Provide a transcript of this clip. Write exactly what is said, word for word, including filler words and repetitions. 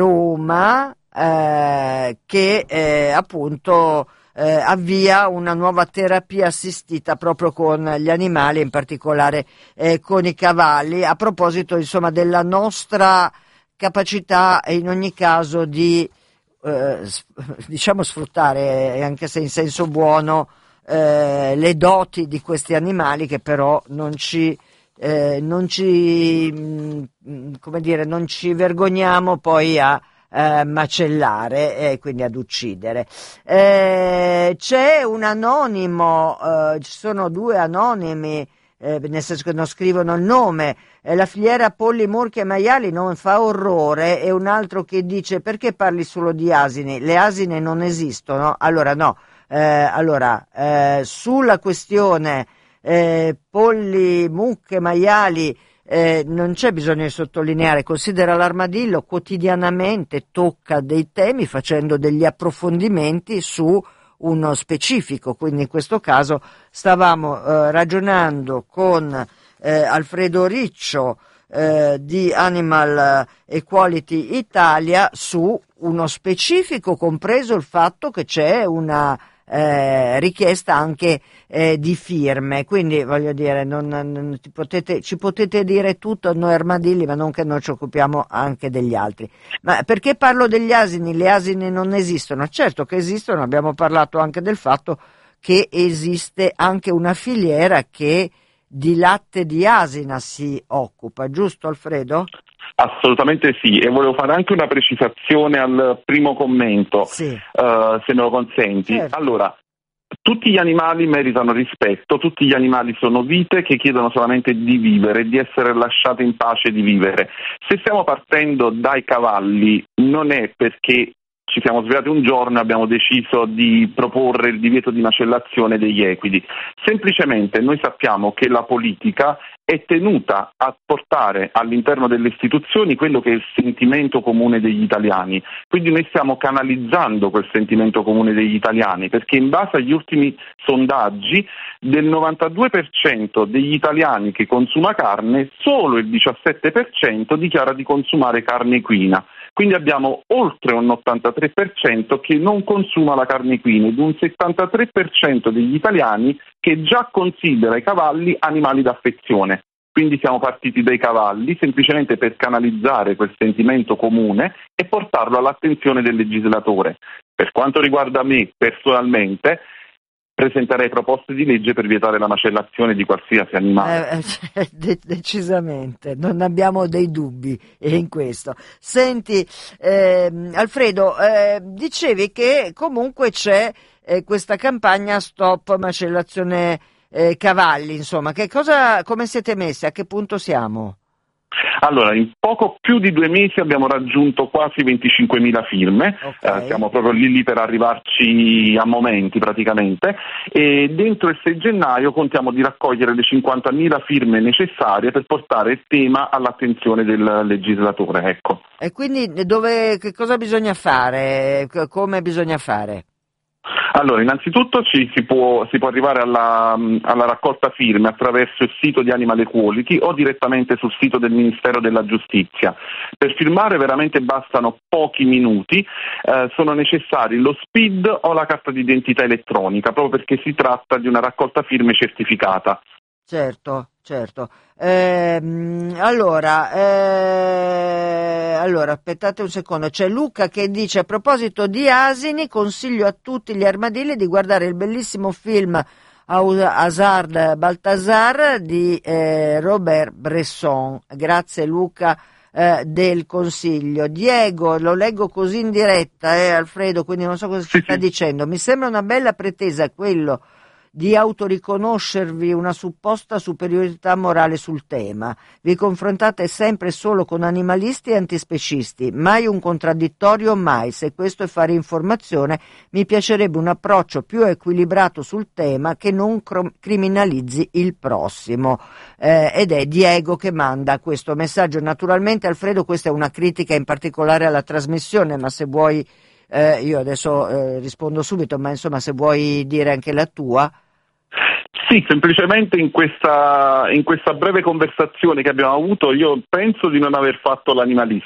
Roma eh, che eh, appunto eh, avvia una nuova terapia assistita proprio con gli animali, in particolare eh, con i cavalli, a proposito insomma della nostra capacità in ogni caso di eh, diciamo sfruttare, anche se in senso buono, eh, le doti di questi animali, che però non ci Eh, non ci mh, come dire, non ci vergogniamo poi a eh, macellare e quindi ad uccidere. Eh, c'è un anonimo, eh, ci sono due anonimi, eh, nel senso che non scrivono il nome. Eh, la filiera polli, murchi e maiali non fa orrore, e un altro che dice: perché parli solo di asini? Le asine non esistono? Allora no, eh, allora eh, sulla questione Eh, polli, mucche, maiali, eh, non c'è bisogno di sottolineare. Considera l'armadillo, quotidianamente tocca dei temi facendo degli approfondimenti su uno specifico, quindi in questo caso stavamo eh, ragionando con eh, Alfredo Riccio eh, di Animal Equality Italia su uno specifico, compreso il fatto che c'è una Eh, richiesta anche eh, di firme, quindi voglio dire, non, non ci, potete, ci potete dire tutto noi armadilli, ma non che noi ci occupiamo anche degli altri. Ma perché parlo degli asini? Le asini non esistono? Certo che esistono, abbiamo parlato anche del fatto che esiste anche una filiera che di latte di asina si occupa, giusto Alfredo? Assolutamente sì, e volevo fare anche una precisazione al primo commento, sì. uh, se me lo consenti. Certo. Allora, tutti gli animali meritano rispetto, tutti gli animali sono vite che chiedono solamente di vivere, di essere lasciate in pace di vivere. Se stiamo partendo dai cavalli, non è perché ci siamo svegliati un giorno e abbiamo deciso di proporre il divieto di macellazione degli equidi. Semplicemente noi sappiamo che la politica è tenuta a portare all'interno delle istituzioni quello che è il sentimento comune degli italiani. Quindi noi stiamo canalizzando quel sentimento comune degli italiani, perché in base agli ultimi sondaggi del novantadue per cento degli italiani che consuma carne, solo il diciassette per cento dichiara di consumare carne equina. Quindi abbiamo oltre un ottantatré per cento che non consuma la carne equina ed un settantatré per cento degli italiani che già considera i cavalli animali d'affezione. Quindi siamo partiti dai cavalli semplicemente per canalizzare quel sentimento comune e portarlo all'attenzione del legislatore. Per quanto riguarda me personalmente, presenterei proposte di legge per vietare la macellazione di qualsiasi animale. Eh, cioè, de- decisamente, non abbiamo dei dubbi in questo. Senti, ehm, Alfredo, eh, dicevi che comunque c'è eh, questa campagna Stop Macellazione eh, Cavalli, insomma, che cosa, come siete messi? A che punto siamo? Allora, in poco più di due mesi abbiamo raggiunto quasi venticinquemila firme, okay. eh, siamo proprio lì lì per arrivarci a momenti praticamente, e dentro il sei gennaio contiamo di raccogliere le cinquantamila firme necessarie per portare il tema all'attenzione del legislatore. Ecco. E quindi dove, che cosa bisogna fare? Come bisogna fare? Allora, innanzitutto ci si può, si può arrivare alla, alla raccolta firme attraverso il sito di Animal Equality o direttamente sul sito del Ministero della Giustizia. Per firmare veramente bastano pochi minuti, eh, sono necessari lo S P I D o la carta d'identità elettronica, proprio perché si tratta di una raccolta firme certificata. Certo, certo. Ehm, allora, eh, allora, aspettate un secondo. C'è Luca che dice: a proposito di asini, consiglio a tutti gli armadilli di guardare il bellissimo film Hazard Balthazar di eh, Robert Bresson. Grazie Luca eh, del consiglio. Diego, lo leggo così in diretta, eh, Alfredo, quindi non so cosa si sta dicendo. Mi sembra una bella pretesa quello di autoriconoscervi una supposta superiorità morale sul tema. Vi confrontate sempre solo con animalisti e antispecisti, mai un contraddittorio, mai. Se questo è fare informazione, mi piacerebbe un approccio più equilibrato sul tema che non cr- criminalizzi il prossimo. Eh, ed è Diego che manda questo messaggio. Naturalmente, Alfredo, questa è una critica in particolare alla trasmissione, ma se vuoi Eh, io adesso eh, rispondo subito, ma insomma se vuoi dire anche la tua. Sì, semplicemente in questa, in questa breve conversazione che abbiamo avuto io penso di non aver fatto l'animalista.